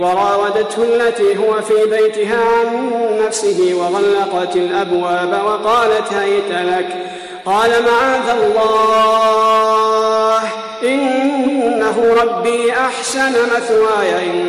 وراودته التي هو في بيتها عن نفسه وغلقت الأبواب وقالت هيت لك. قال معاذ الله إنه ربي أحسن مثواي